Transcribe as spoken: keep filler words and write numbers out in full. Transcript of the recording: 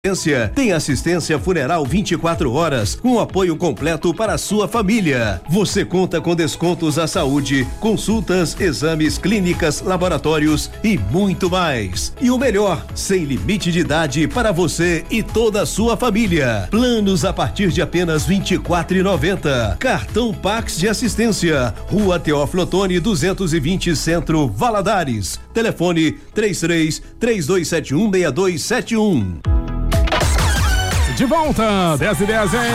Tem assistência funeral vinte e quatro horas, com apoio completo para a sua família. Você conta com descontos à saúde, consultas, exames, clínicas, laboratórios e muito mais. E o melhor, sem limite de idade para você e toda a sua família. Planos a partir de apenas vinte e quatro reais e noventa centavos. Cartão Pax de assistência. Rua Teófilo Otoni, duzentos e vinte, Centro, Valadares. Telefone três três, três dois sete um, seis dois sete um. De volta, dez e dez, hein?